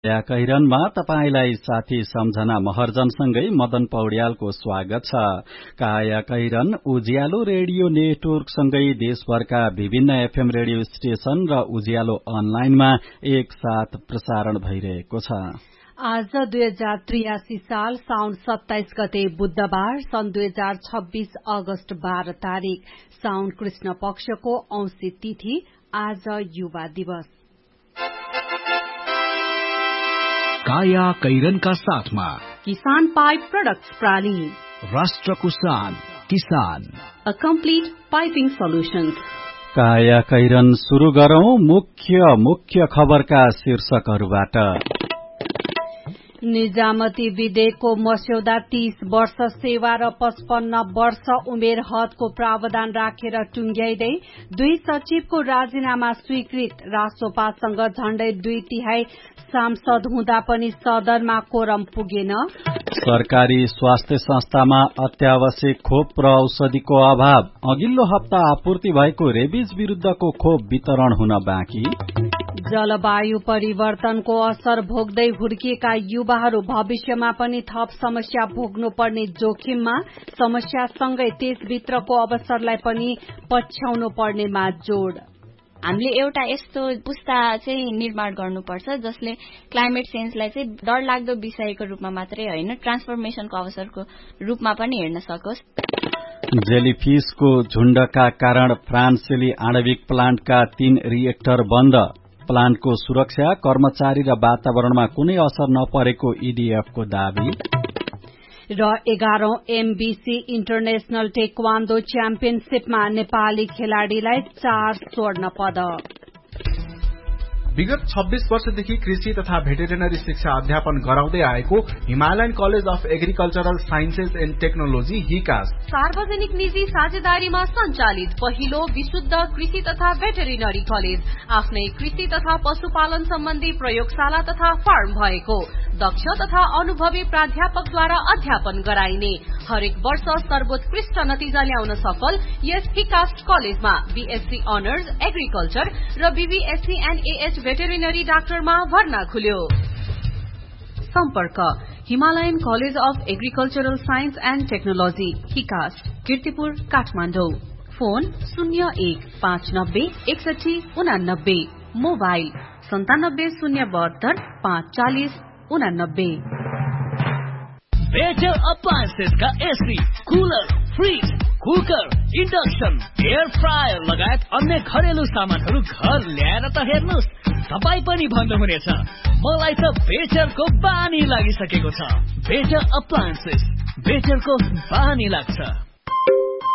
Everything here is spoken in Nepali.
या कैरनमा तपाईलाई साथी सम्झना महर्जनसँगै मदन पौड्यालको स्वागत छ। काया कैरन उज्यालो रेडियो नेटवर्कसँगै देशभरका विभिन्न एफएम रेडियो स्टेशन र उज्यालो अनलाइनमा एक साथ प्रसारण भइरहेको छ। आज 2083 साल साउन 27 गते बुधबार सन् 2026 अगस्त 12 तारिक साउन कृष्ण पक्षको औंसी तिथि। आज युवा दिवस। काया कैरनका साथमा किसान पाइप प्रोडक्ट्स प्राली, राष्ट्रको शान किसान, अ कम्प्लिट पाइपिङ सोल्युशन्स। काया कैरन शुरू गरौं मुख्य खबरका शीर्षकहरूबाट। निजामती विधेयकको मस्यौदा 30 वर्ष सेवा र 55 वर्ष उमेर हदको प्रावधान राखेर टुंग्याइदै 2 सचिवको राजीनामा स्वीकृत। रासोपासँग झण्डै 2/3 सांसद हुँदा पनि सदनमा कोरम पुगेन। सरकारी स्वास्थ्य संस्थामा अत्यावश्यक खोप र औषधिको अभाव। अघिल्लो हप्ता आपूर्ति भएको रेबिज विरुद्धको खोप वितरण हुन बाँकी। जलवायु परिवर्तनको असर भोग्दै हुर्किएका युवाहरू भविष्यमा पनि थप समस्या भोग्नुपर्ने जोखिममा। समस्यासँगै त्यसभित्रको अवसरलाई पनि पछ्याउनु पर्नेमा जोड़। हामीले एउटा यस्तो पुस्ता चाहिँ निर्माण गर्नुपर्छ जसले क्लाइमेट चेन्जलाई चाहिँ डरलाग्दो विषयको रूपमा मात्रै होइन, ट्रान्सफर्मेशनको अवसरको रूपमा पनि हेर्न सकोस्। जेलीफिसको झुण्डका कारण फ्रान्सेली आणविक प्लान्टका 3 रिएक्टर बन्द। प्लान्टको सुरक्षा, कर्मचारी र वातावरणमा कुनै असर नपरेको ईडीएफको दावी। र 11औं एमबीसी इन्टरनेशनल टेक्वान्डो च्याम्पियनशिपमा नेपाली खेलाड़ीलाई 4 स्वर्ण पदक। विगत 26 वर्षदेखि कृषि तथा भेटेरिनरी शिक्षा अध्यापन गराउँदै आएको Himalayan college of agricultural sciences and technology हिकास सार्वजनिक निजी साझेदारीमा सञ्चालित पहिलो विशुद्ध कृषि तथा भेटेरिनरी कलेज। आफ्नै कृषि तथा पशुपालन सम्बन्धी प्रयोगशाला तथा फार्म भएको, दक्ष तथा अनुभवी प्राध्यापकद्वारा अध्यापन गराइने, हरेक वर्ष सर्वोत्कृष्ट नतिजा ल्याउन सफल यस हिकास्ट कलेजमा बीएससी अनर्स एग्रिकल्चर र बीबीएससी एन्ड एएच भेटेरिनरी डाक्टरमा भर्ना खुल्यो। सम्पर्क Himalayan college of agricultural science and technology हिकास्ट, Kirtipur, Kathmandu. Phone 0159 61 89, mobile 97 072 540 89। Better appliances का AC, cooler, fridge, cooker, induction, air fryer लगायत अन्य घरेलु सामानहरू घर ल्याएर त हेर्नुस्, तपाई पनि भन्नुहुनेछ मलाई त बेटरको बानी लागिसकेको छ। बेटर अप्लायन्सेस, बेटरको बानी लाग्छ।